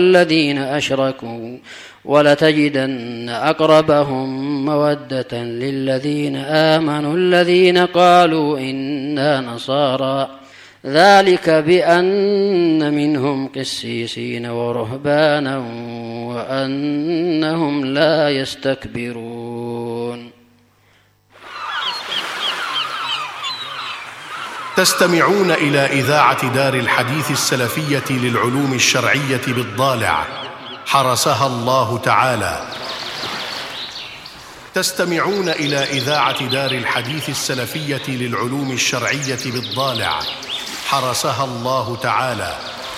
الذين أشركوا ولتجدن أقربهم مودة للذين آمنوا الذين قالوا إنا نصارى ذلك بأن منهم قسيسين ورهبانا وأنهم لا يستكبرون. تستمعون إلى إذاعة دار الحديث السلفية للعلوم الشرعية بالضالع حرسها الله تعالى. تستمعون إلى إذاعة دار الحديث السلفية للعلوم الشرعية بالضالع حرسها الله تعالى.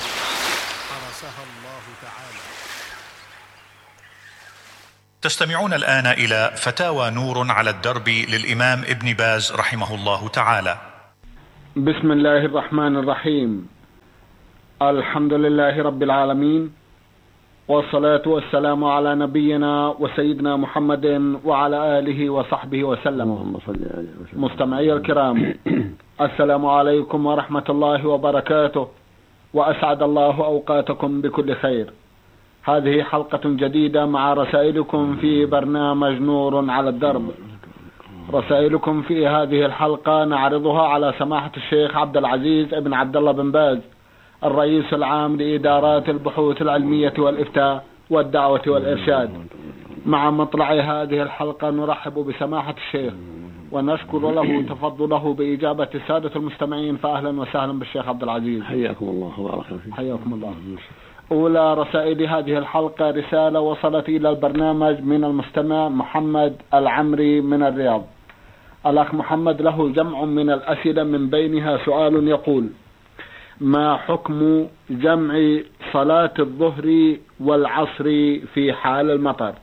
تستمعون الآن إلى فتاوى نور على الدرب للإمام ابن باز رحمه الله تعالى. بسم الله الرحمن الرحيم. الحمد لله رب العالمين، والصلاة والسلام على نبينا وسيدنا محمد وعلى آله وصحبه وسلم. مستمعي الكرام، السلام عليكم ورحمة الله وبركاته، وأسعد الله أوقاتكم بكل خير. هذه حلقة جديدة مع رسائلكم في برنامج نور على الدرب. رسائلكم في هذه الحلقة نعرضها على سماحة الشيخ عبد العزيز ابن عبد الله بن باز، الرئيس العام لإدارات البحوث العلمية والإفتاء والدعوة والإرشاد. مع مطلع هذه الحلقة نرحب بسماحة الشيخ ونشكر له تفضله بإجابة السادة المستمعين، فأهلا وسهلا بالشيخ عبد العزيز. حياكم الله وبارك فيك. حياكم الله. أولى رسائل هذه الحلقة رسالة وصلت إلى البرنامج من المستمع محمد العمري من الرياض. الأخ محمد له جمع من الأسئلة، من بينها سؤال يقول: ما حكم جمع صلاة الظهر والعصر في حال المطر؟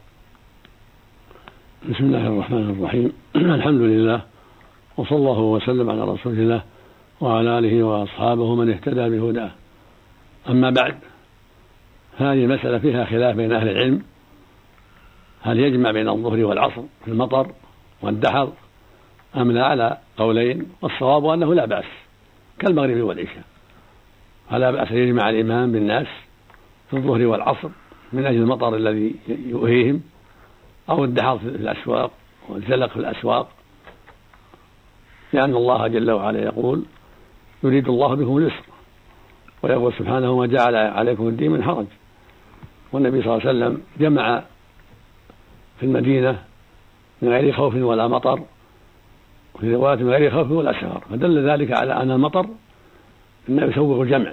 بسم الله الرحمن الرحيم. الحمد لله، وصلى الله وسلم على رسول الله وعلى آله وأصحابه من اهتدى بهداه. أما بعد، هذه المسألة فيها خلاف بين أهل العلم، هل يجمع بين الظهر والعصر في المطر والدحر أم لا، على قولين، والصواب أنه لا بأس كالمغرب والعشاء، فلا بأس يجمع الإمام بالناس في الظهر والعصر من أجل المطر الذي يؤهيهم، أو الدحر في الأسواق والزلق في الأسواق، لأن الله جل وعلا يقول: يريد الله بكم اليسر، ويقول سبحانه: وجعل عليكم الدين من حرج. والنبي صلى الله عليه وسلم جمع في المدينة من غير خوف ولا مطر، وفي رواية من غير خوف ولا سفر، فدل ذلك على أن المطر إنه يسوغ الجمع.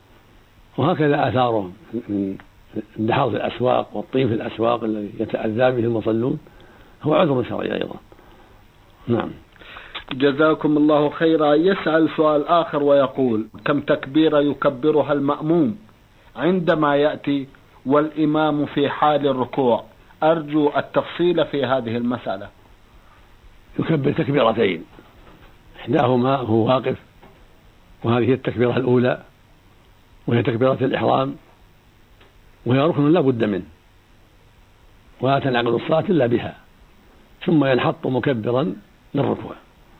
وهكذا آثاره من الدحر في الأسواق والطين في الأسواق الذي يتأذى به المصلون هو عذر شرعي أيضا. نعم. جزاكم الله خيرا. يسأل سؤال آخر ويقول: كم تكبيرة يكبرها المأموم عندما يأتي والإمام في حال الركوع؟ أرجو التفصيل في هذه المسألة. يكبر تكبيرتين، إحداهما هو واقف، وهذه التكبيرة الأولى، وهي تكبيرة الإحرام، وهي ركن لا بد منه، ولا تنعقد الصلاة إلا بها، ثم ينحط مكبرا للركوع.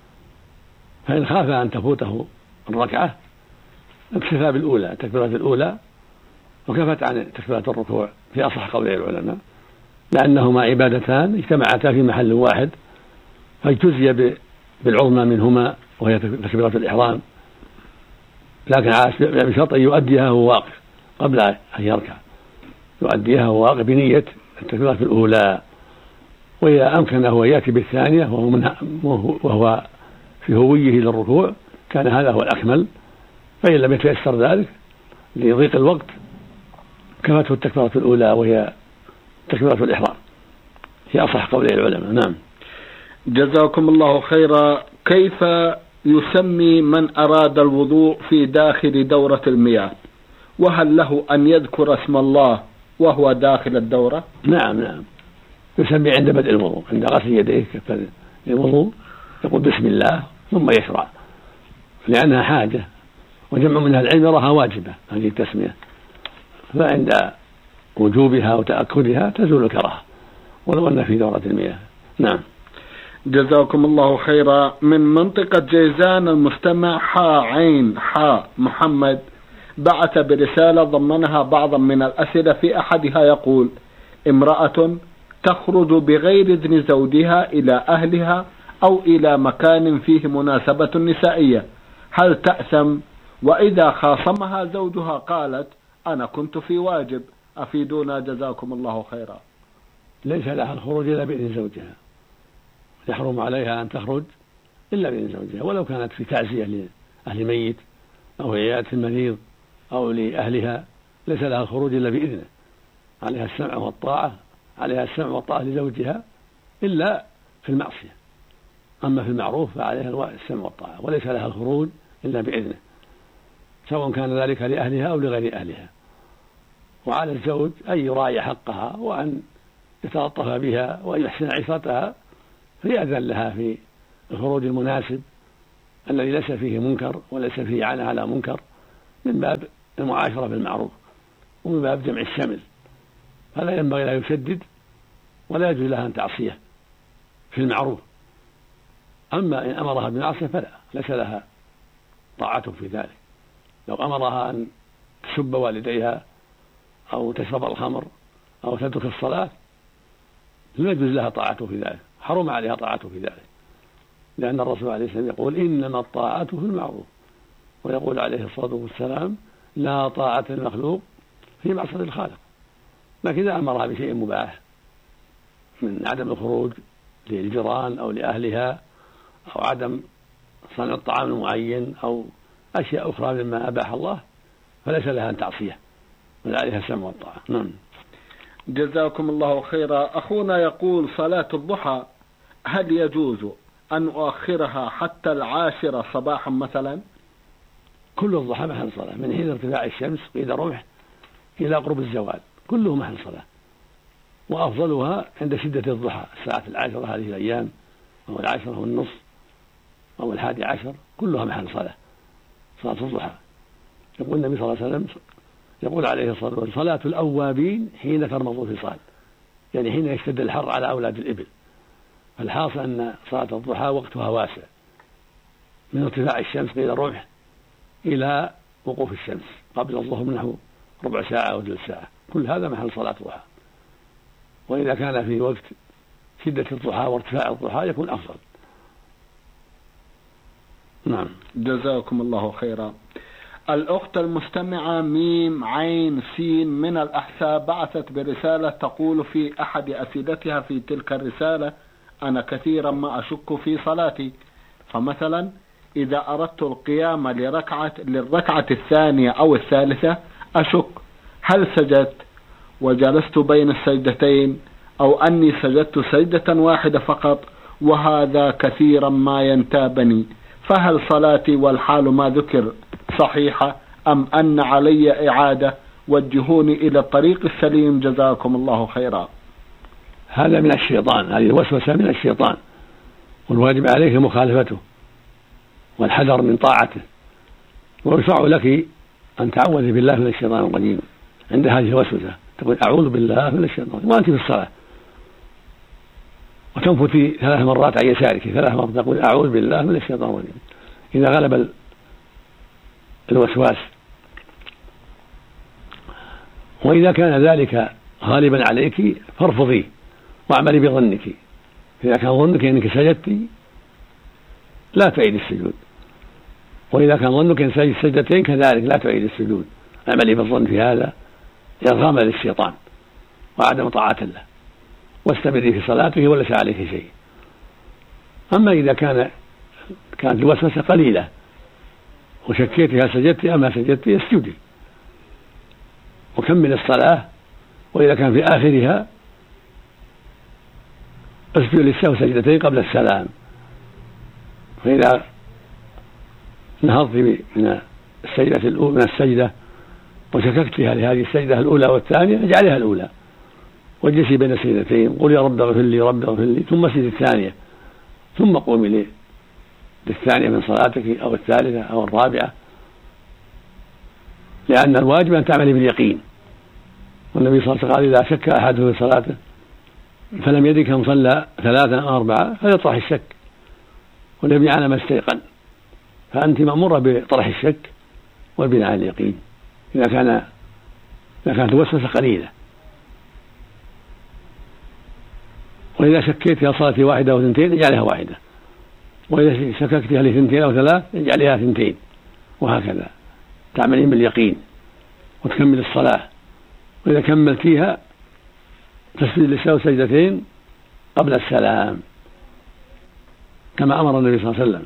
فإن خاف أن تفوته الركعة اكتفى بالأولى، التكبيرة الأولى، وكفت عن تكبيرة الركوع في أصح قولي العلماء، لأنهما عبادتان اجتمعتا في محل واحد، فاجتزي بالعظمى منهما وهي تكبيرة الإحرام، لكن بشرط أن يؤديها وهو واقف قبل أن يركع، يؤديها وهو واقف بنية التكبيرة الأولى. وإذا أمكنه أن يأتي بالثانية وهو في هويه للركوع كان هذا هو الأكمل، فإن لم يتيسر ذلك لضيق الوقت كفته التكبيرة الأولى وهي تكبيرة الإحرام في أصح قولي العلماء. نعم. جزاكم الله خيرا. كيف يسمي من أراد الوضوء في داخل دورة المياه؟ وهل له أن يذكر اسم الله وهو داخل الدورة؟ نعم، يسمي عند بدء الوضوء، عند غسل يديه كفر الوضوء يقول بسم الله ثم يشرع، لأنها حاجة، وجمع من العلم يراها واجبة هذه التسمية، فعند وجوبها وتأكدها تزول الكراهة ولو أن في دورة المياه. نعم. جزاكم الله خيرا. من منطقة جيزان المستمع حاء عين حاء محمد بعث برسالة ضمنها بعضا من الأسئلة، في أحدها يقول: امرأة تخرج بغير إذن زوجها إلى أهلها أو إلى مكان فيه مناسبة نسائية، هل تأثم؟ وإذا خاصمها زوجها قالت: أنا كنت في واجب، أفيدونا جزاكم الله خيرا. ليس لها الخروج إلا بإذن زوجها، يحرم عليها أن تخرج إلا بإذن زوجها، ولو كانت في تعزية لأهل ميت أو عيادة المريض أو لأهلها، ليس لها الخروج إلا بإذنه. عليها السمع والطاعة، عليها السمع والطاعة لزوجها إلا في المعصية، أما في المعروف فعليها السمع والطاعة، وليس لها الخروج إلا بإذنه، سواء كان ذلك لأهلها أو لغير أهلها. وعلى الزوج أن يراعي حقها وأن يتلطف بها وأن يحسن عشرتها، فيأذن لها في الخروج المناسب الذي ليس فيه منكر وليس فيه عنها على منكر، من باب المعاشرة بالمعروف ومن باب جمع الشمل، فلا ينبغي لا يشدد ولا يجوز لها أن تعصيه في المعروف. أما إن أمرها بالمعصية فلا، ليس لها طاعته في ذلك. لو أمرها أن تسب والديها أو تشرب الخمر أو تترك الصلاة لا يجوز لها طاعته في ذلك، حرم عليها طاعته في ذلك، لأن الرسول عليه السلام يقول: إنما الطاعة في المعروف، ويقول عليه الصلاة والسلام: لا طاعة المخلوق في معصية الخالق. لكن إذا أمرها بشيء مباح من عدم الخروج للجيران أو لأهلها أو عدم صنع الطعام المعين أو أشياء أخرى مما أباح الله، فليس لها أن تعصيه، بل عليها السمع والطاعة. نعم. جزاكم الله خيرا. أخونا يقول: صلاة الضحى هل يجوز أن أؤخرها حتى 10 صباحا مثلا؟ كل الضحى محل صلاة، من حين ارتفاع الشمس قيد رمح إلى قرب الزوال، كله محل صلاة، وأفضلها عند شدة الضحى، الساعة 10 هذه الأيام، أو 10 والنصف أو 11، كلها محل صلاة، صلاة الضحى. يقول النبي صلى الله عليه وسلم، يقول عليه الصلاة والسلام: صلاة الأوابين حين ترمض الفصال، يعني حين يشتد الحر على أولاد الإبل. فالحاصل أن صلاة الضحى وقتها واسع، من ارتفاع الشمس قيل الرمح إلى وقوف الشمس قبل الظهر نحو ربع ساعة أو ثلث ساعة، كل هذا محل صلاة الضحى. وإذا كان في وقت شدة الضحى وارتفاع الضحى يكون أفضل. نعم. جزاكم الله خيرا. الأخت المستمعة ميم عين سين من الأحساء بعثت برسالة تقول في أحد أسئلتها في تلك الرسالة: أنا كثيرا ما أشك في صلاتي، فمثلا إذا أردت القيام للركعة الثانية أو الثالثة أشك هل سجدت وجلست بين السجدتين أو أني سجدت سجدة واحدة فقط، وهذا كثيرا ما ينتابني، فهل صلاتي والحال ما ذكر صحيحة أم أن علي إعادة؟ وجهوني إلى الطريق السليم جزاكم الله خيرا. هذا من الشيطان، هذه الوسوسة من الشيطان، والواجب عليك مخالفته والحذر من طاعته. ويشرع لك أن تعوذي بالله من الشيطان الرجيم عند هذه الوسوسة، تقول: أعوذ بالله من الشيطان وأنت في الصلاة، وتنفتي 3 مرات عن يسارك، 3 مرات تقول: أعوذ بالله من الشيطان الرجيم، إذا غلب الوسواس. وإذا كان ذلك غالبا عليك فارفضيه واعملي بظنك، إذا كان ظنك أنك سجدت لا تعيد السجود، وإذا كان ظنك أن سجد سجدتين كذلك لا تعيد السجود، اعملي بالظن في هذا إرغاما للشيطان وعدم طاعة له، واستمري في صلاتك وليس عليك شيء. أما إذا كانت الوسوسة قليلة وشكيت هل سجدت أم ما سجدت اسجدي وكمل الصلاة، وإذا كان في آخرها اسجد للسهو سجدتين قبل السلام. فإذا نهضت من السجدة الأولى من السجدة وشككت فيها لهذه السجدة الأولى والثانية اجعلها الأولى واجلسي بين السجدتين، قل: يا رب اغفر لي رب اغفر لي، ثم اسجدي الثانية، ثم قومي للثانية من صلاتك أو الثالثة أو الرابعة، لأن الواجب أن تعملي باليقين. والنبي صلى الله عليه وسلم قال: إذا شك أحدهم في صلاته فلم يدرك كم صلى 3 أو 4 فليطرح الشك وليبني على ما استيقن. فأنت مأمورة بطرح الشك والبناء على اليقين. إذا كانت الوسوسة قليلة. وإذا شكيت في صلاة واحدة أو اثنتين اجعلها واحدة، وإذا شككت فيها لاثنتين أو ثلاث اجعلها اثنتين، وهكذا تعملين باليقين وتكمل الصلاة. وإذا كملتيها تسجد للسهو سجدتين قبل السلام كما أمر النبي صلى الله عليه وسلم.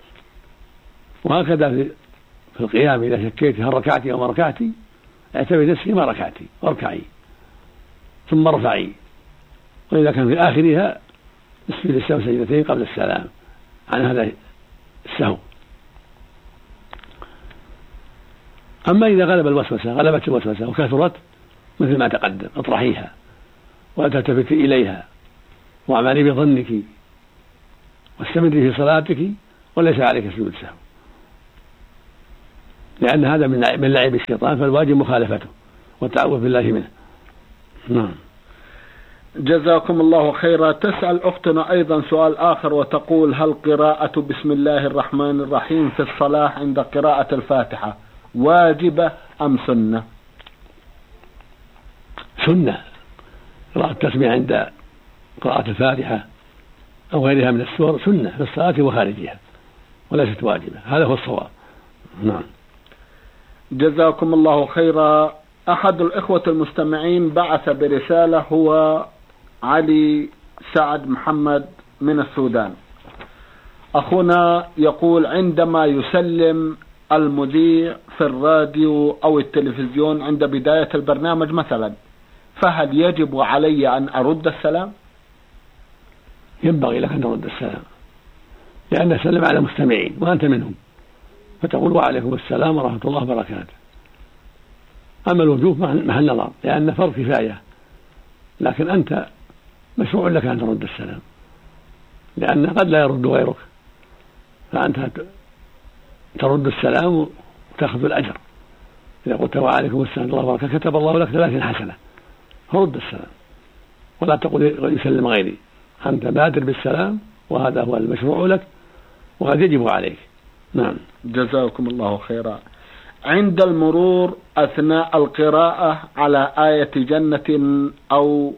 وهكذا في القيام إذا شكيت هل ركعتي أو ما ركعتي اعتبري نفسي ما ركعتي واركعي ثم ارفعي. وإذا كان في آخرها اسجد للسهو سجدتين قبل السلام عن هذا السهو. أما إذا غلبت الوسوسة وكثرت مثل ما تقدم اطرحيها ولا تلتفتي إليها واعملي بظنك واستمري في صلاتك وليس عليك سجود السهو، لأن هذا من لعب الشيطان، فالواجب مخالفته والتعوذ بالله منه. نعم. جزاكم الله خيرا. تسأل أختنا أيضا سؤال آخر وتقول: هل قراءة بسم الله الرحمن الرحيم في الصلاة عند قراءة الفاتحة واجبة أم سنة؟ سنة. قراءة التسمية عند قراءة الفاتحة أو غيرها من السور سنة في الصلاة وخارجها وليست واجبة، هذا هو الصواب. نعم. جزاكم الله خيرا. أحد الإخوة المستمعين بعث برسالة، هو علي سعد محمد من السودان. أخونا يقول: عندما يسلم المذيع في الراديو أو التلفزيون عند بداية البرنامج مثلا، فهل يجب علي أن أرد السلام؟ ينبغي لك أن ترد السلام، لأن سلم على مستمعين وأنت منهم، فتقول: وعليكم السلام ورحمة الله وبركاته. أما الوجوب محل نظر، لأن فرض كفاية، لكن أنت مشروع لك أن ترد السلام، لأن قد لا يرد غيرك، فأنت ترد السلام وتأخذ الأجر. إذا قلت: وعليكم السلام ورحمة الله وبركاته، كتب الله لك 30 حسنة. فرد السلام ولا تقول يسلم غيري، أنت بادر بالسلام وهذا هو المشروع لك وقد يجب عليك. نعم. جزاكم الله خيرا. عند المرور أثناء القراءة على آية جنة أو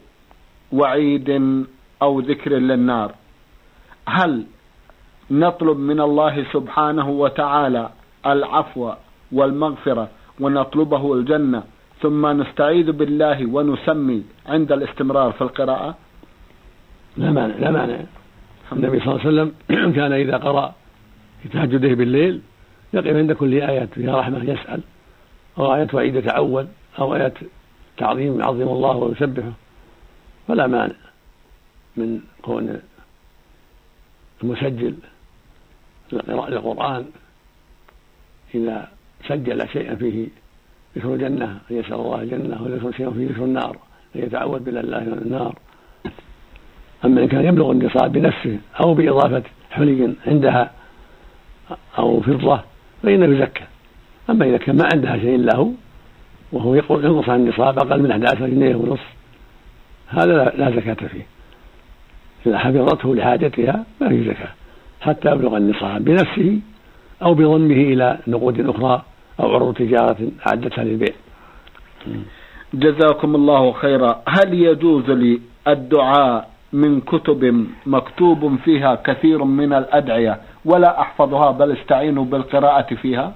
وعيد أو ذكر للنار، هل نطلب من الله سبحانه وتعالى العفو والمغفرة ونطلبه الجنة ثم نستعيذ بالله ونسمي عند الاستمرار في القراءة؟ لا مانع. النبي صلى الله عليه وسلم كان إذا قرأ في تهجده بالليل يقف عند كل آية فيها رحمة يسأل، أو آية وعيد يتعوذ، أو آية تعظيم يعظم الله ويسبحه. فلا مانع من كون المسجل للقرآن إذا سجل شيئا فيه ذكر الجنة أن يسأل الله الجنة، وذكر شيئا فيه ذكر النار أن يتعوذ بالله من النار. أما إن كان يبلغ النصاب بنفسه أو بإضافة حلي عندها أو فضة فإنه يزكى. أما إذا كان ما عندها شيء له وهو ينقص عن النصاب أقل من 11 جنيه ونصف، هذا لا زكاة فيه. إذا حفظته لحاجتها ما في زكاة حتى يبلغ النصاب بنفسه أو بضمه إلى نقود أخرى أو عروض تجارة أعدتها للبيع. جزاكم الله خيرا. هل يجوز لي الدعاء من كتب مكتوب فيها كثير من الأدعية ولا أحفظها بل استعين بالقراءة فيها؟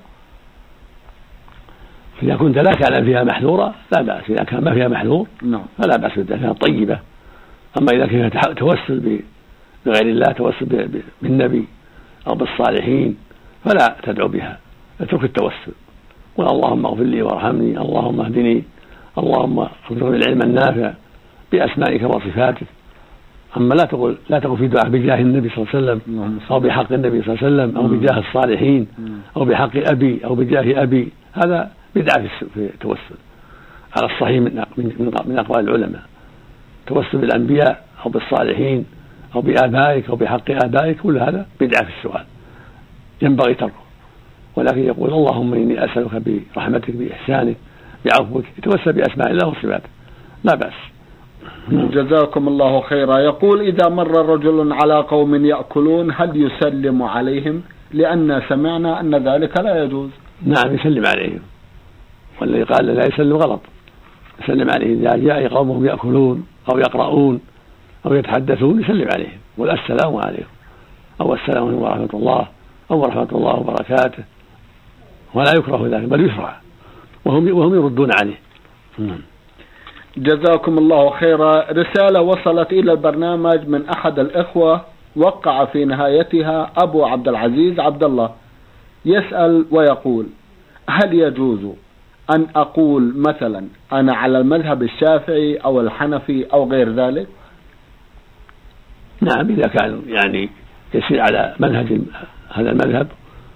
إذا كنت لا تعلم فيها محذورة لا بأس، إذا كان ما فيها محذور فلا بأس بالدعاء طيبة. أما إذا كان توسل بغير الله، توسل بالنبي أو بالصالحين، فلا تدعو بها، اترك التوسل، قل: اللهم اغفر لي وارحمني، اللهم اهدني، اللهم ارزقني العلم النافع بأسمائك وصفاتك. أما لا تقول في دعاء بجاه النبي صلى الله عليه وسلم أو بحق النبي صلى الله عليه وسلم أو بجاه الصالحين أو بحق أبي أو بجاه أبي، هذا بدعة في التوسل على الصحيح من أقوال العلماء. توسل بالأنبياء أو بالصالحين أو بآبائك أو بحق آبائك، كل هذا بدعة في السؤال ينبغي تركه، ولكن يقول: اللهم إني أسألك برحمتك بإحسانك بعفوك، يتوسل بأسماء الله وصفاته، لا بأس. جزاكم الله خيرا. يقول: إذا مر رجل على قوم يأكلون هل يسلم عليهم؟ لأن سمعنا أن ذلك لا يجوز. نعم، يسلم والذي قال لا يسلم غلط، يسلم عليه إذا جاء قومهم يأكلون أو يقرؤون أو يتحدثون يسلم عليهم، قل السلام عليكم أو السلام عليكم ورحمة الله أو ورحمة الله وبركاته، ولا يكره ذلك بل يشرع، وهم يردون عليه. جزاكم الله خيرا. رسالة وصلت إلى البرنامج من أحد الإخوة وقع في نهايتها أبو عبد العزيز عبد الله، يسأل ويقول: هل يجوز أن أقول مثلا أنا على المذهب الشافعي أو الحنفي أو غير ذلك؟ نعم، إذا كان يعني يسير على منهج هذا المذهب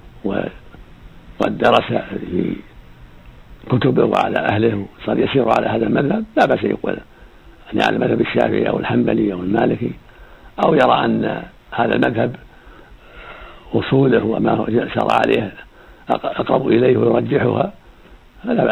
ودرس في كتبه وعلى أهله وصار يسير على هذا المذهب لا بأس يقول يعني على المذهب الشافعي أو الحنبلي أو المالكي، أو يرى أن هذا المذهب أصوله وما شرع عليه أقرب إليه ويرجحها، هذا